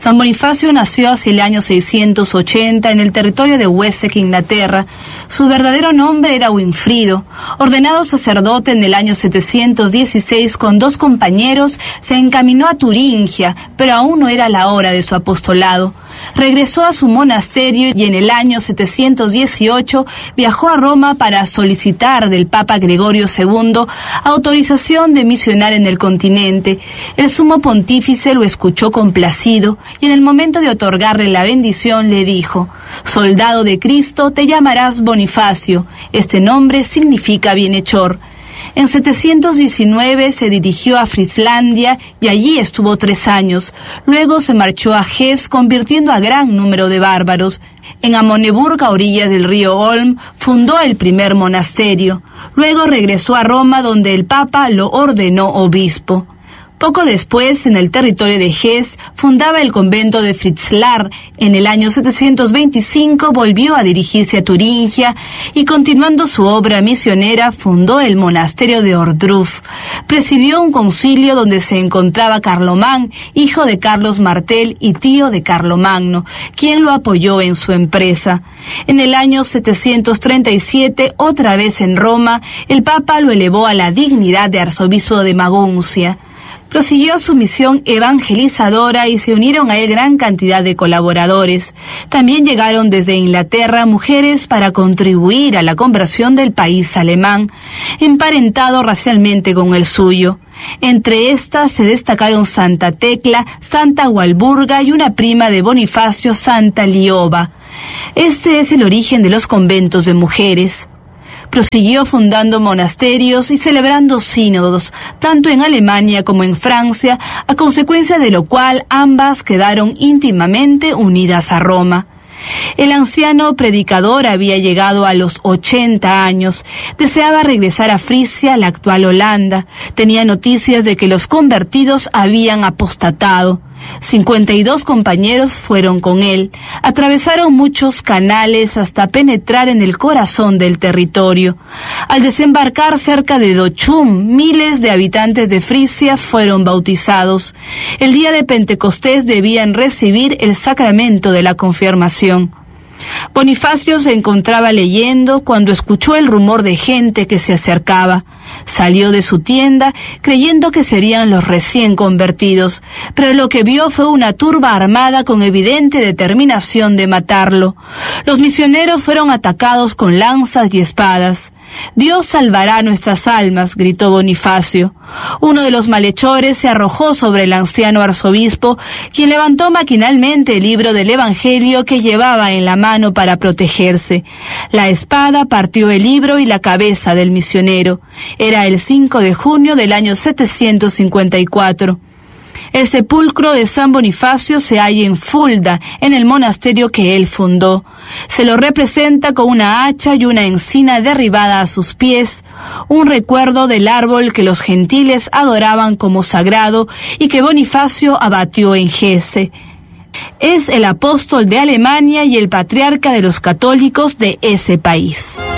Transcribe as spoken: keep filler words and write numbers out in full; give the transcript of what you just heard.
San Bonifacio nació hacia el año seiscientos ochenta en el territorio de Wessex, Inglaterra. Su verdadero nombre era Winfrido. Ordenado sacerdote en el año setecientos dieciséis con dos compañeros, se encaminó a Turingia, pero aún no era la hora de su apostolado. Regresó a su monasterio y en el año setecientos dieciocho viajó a Roma para solicitar del Papa Gregorio segundo autorización de misionar en el continente. El sumo pontífice lo escuchó complacido y en el momento de otorgarle la bendición le dijo: «Soldado de Cristo, te llamarás Bonifacio. Este nombre significa bienhechor». En setecientos diecinueve se dirigió a Frieslandia y allí estuvo tres años. Luego se marchó a Hesse, convirtiendo a gran número de bárbaros. En Amoneburg, a orillas del río Olm, fundó el primer monasterio. Luego regresó a Roma, donde el Papa lo ordenó obispo. Poco después, en el territorio de Hesse, fundaba el convento de Fritzlar. En el año setecientos veinticinco volvió a dirigirse a Turingia y, continuando su obra misionera, fundó el monasterio de Ohrdruf. Presidió un concilio donde se encontraba Carlomán, hijo de Carlos Martel y tío de Carlomagno, quien lo apoyó en su empresa. En el año setecientos treinta y siete, otra vez en Roma, el Papa lo elevó a la dignidad de arzobispo de Maguncia. Prosiguió su misión evangelizadora y se unieron a él gran cantidad de colaboradores. También llegaron desde Inglaterra mujeres para contribuir a la conversión del país alemán, emparentado racialmente con el suyo. Entre estas se destacaron Santa Tecla, Santa Walburga y una prima de Bonifacio, Santa Lioba. Este es el origen de los conventos de mujeres. Prosiguió fundando monasterios y celebrando sínodos, tanto en Alemania como en Francia, a consecuencia de lo cual ambas quedaron íntimamente unidas a Roma. El anciano predicador había llegado a los ochenta años, deseaba regresar a Frisia, la actual Holanda. Tenía noticias de que los convertidos habían apostatado. cincuenta y dos compañeros fueron con él. Atravesaron muchos canales hasta penetrar en el corazón del territorio. Al desembarcar cerca de Dochum, miles de habitantes de Frisia fueron bautizados. El día de Pentecostés debían recibir el sacramento de la confirmación. Bonifacio se encontraba leyendo cuando escuchó el rumor de gente que se acercaba. Salió de su tienda creyendo que serían los recién convertidos, pero lo que vio fue una turba armada con evidente determinación de matarlo. Los misioneros fueron atacados con lanzas y espadas. «Dios salvará nuestras almas», gritó Bonifacio. Uno de los malhechores se arrojó sobre el anciano arzobispo, quien levantó maquinalmente el libro del Evangelio que llevaba en la mano para protegerse. La espada partió el libro y la cabeza del misionero. Era el cinco de junio del año setecientos cincuenta y cuatro. El sepulcro de San Bonifacio se halla en Fulda, en el monasterio que él fundó. Se lo representa con una hacha y una encina derribada a sus pies, un recuerdo del árbol que los gentiles adoraban como sagrado y que Bonifacio abatió en Hesse. Es el apóstol de Alemania y el patriarca de los católicos de ese país.